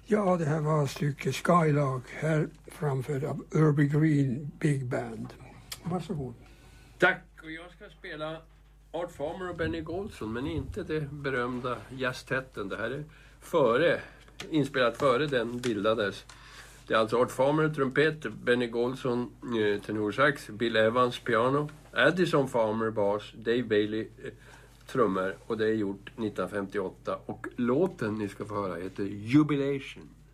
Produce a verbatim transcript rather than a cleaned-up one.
Ja, det här var stycket Skylark här framförd av Irby Green Big Band. Varsågod. Tack, och jag ska spela Art Farmer och Benny Golson, men inte det berömda jazztetten. Det här är före, inspelat före den bildades. Det är alltså Art Farmer trumpet, Benny Golson eh, tenorsax, Bill Evans piano, Addison Farmer bas, Dave Bailey eh, trummor, och det är gjort nittonhundrafemtioåtta, och låten ni ska få höra heter Jubilation.